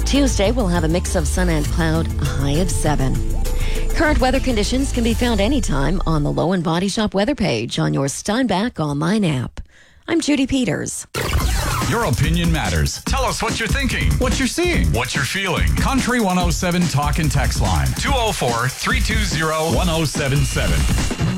Tuesday, we'll have a mix of sun and cloud, a high of 7. Current weather conditions can be found anytime on the Low and Body Shop weather page on your Steinbach online app. I'm Judy Peters. Your opinion matters. Tell us what you're thinking, what you're seeing, what you're feeling. Country 107 Talk and Text Line 204-320-1077.